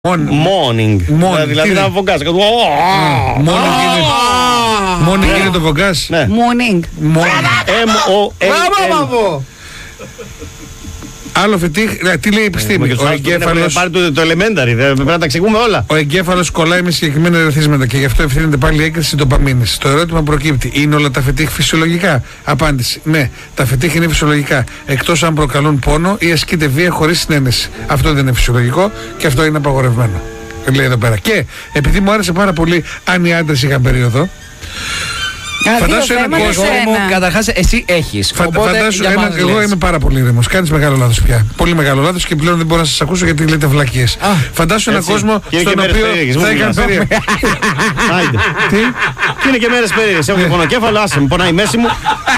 Morning. Δηλαδή να βογκάς. Morning είναι το βογκάς. Morning. M-O-N-N. Άλλο φετίχ, τι λέει η επιστήμη. Ο εγκέφαλος. Πάρει το elementary, πρέπει να τα εξηγούμε όλα. Ο εγκέφαλος κολλάει με συγκεκριμένα ερεθίσματα και γι' αυτό ευθύνεται πάλι η έγκριση ντοπαμίνης. Το ερώτημα προκύπτει: είναι όλα τα φετίχ φυσιολογικά? Απάντηση: ναι, τα φετίχ είναι φυσιολογικά. Εκτός αν προκαλούν πόνο ή ασκείται βία χωρίς συνένεση. Αυτό δεν είναι φυσιολογικό και αυτό είναι απαγορευμένο. Λέει εδώ πέρα. Και επειδή μου άρεσε πάρα πολύ αν οι άντρες είχαν περίοδο. Φαντάσου έναν κόσμο. Καταρχάς, εσύ έχεις. Φαντάσου έναν. Εγώ είμαι πάρα πολύ ήρεμος. Κάνεις μεγάλο λάθος πια. Πολύ μεγάλο λάθος και πλέον δεν μπορώ να σας ακούσω γιατί λέτε βλακίες. Φαντάσου έναν κόσμο στον οποίο θα είχαν περίεργο. Τι? Και είναι και μέρες περίεργες. Έχω πονοκέφαλο, άσε με, πονάει η μέση μου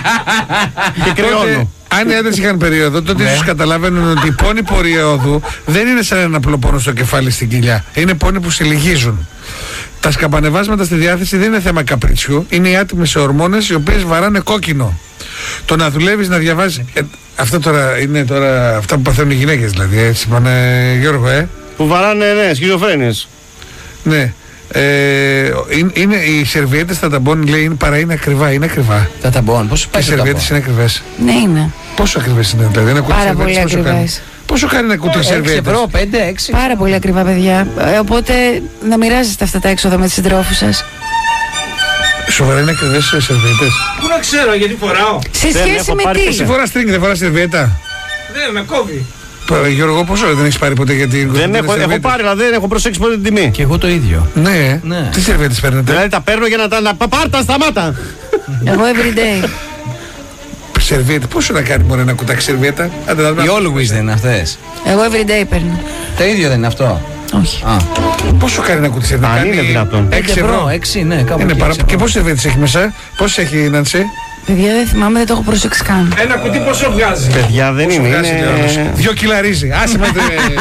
και κρυώνω. Αν οι άντρες είχαν περίοδο, τότε ίσως καταλαβαίνουν ότι οι πόνοι περίοδου δεν είναι σαν ένα απλό πόνο στο κεφάλι στην κοιλιά. Είναι πόνοι που σε λυγίζουν. Τα σκαμπανεβάσματα στη διάθεση δεν είναι θέμα καπρίτσιου, είναι οι άτιμες ορμόνες οι οποίες βαράνε κόκκινο. Το να δουλεύεις, να διαβάζεις. Αυτό τώρα είναι αυτά που παθαίνουν οι γυναίκες, δηλαδή. Έτσι πάνε, Γιώργο, Που βαράνε, ναι, σχιζοφρένειες. Ναι. Είναι οι σερβιέτες τα ταμπών, λέει, είναι ακριβά. Είναι ακριβά. Τα ταμπών, πόσο πάει? Οι σερβιέτες είναι ακριβές. Ναι, είναι. Πόσο ακριβές είναι, δηλαδή? Πάρα πολύ ακριβές. Πόσο κάνει ένα κουτί σερβιέτες? 6 ευρώ, 5, 6. Πάρα πολύ ακριβά, παιδιά. Οπότε να μοιράζεστε αυτά τα έξοδα με τις συντρόφους σας. Σοβαρά είναι ακριβές σερβιέτες? Πού να ξέρω, γιατί φοράω. Σε σχέση με τι? Εσύ φοράς στρίνγκ, δεν φοράς σερβιέτα? Ναι, με κόβει. Γιώργο, πόσο δεν έχεις πάρει ποτέ για την Δεν έχω πάρει, αλλά δεν έχω προσέξει ποτέ την τιμή. Και εγώ το ίδιο. Ναι. Τι σερβιέτες παίρνετε? Δηλαδή τα παίρνω για να πάρτα, σταμάτα. Εγώ everyday. Σερβιέτα, πόσο να κάνει μόνο ένα κουτάκι σερβιέτα? Οι always δεν είναι αυτές? Εγώ everyday παίρνω. Το ίδιο δεν είναι αυτό? Όχι. Πόσο κάνει ένα κουτί σερβιέτα? Αν είναι δυνατόν. 6 ευρώ. 6, ναι, κάπου εκεί. Και πόσες σερβιέτες έχει μέσα? Πόσες έχει η Νανσί? Παιδιά, δεν θυμάμαι, δεν το έχω προσέξει καν. Ένα κουτί πόσο βγάζει? Παιδιά, δεν είναι. 2 κιλά ρύζι. Άσε με.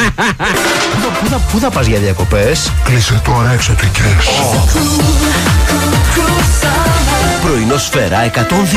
Πού θα πας για διακοπές? Κλείσε τώρα εξωτικές. Πρωινό Σφαίρα 102.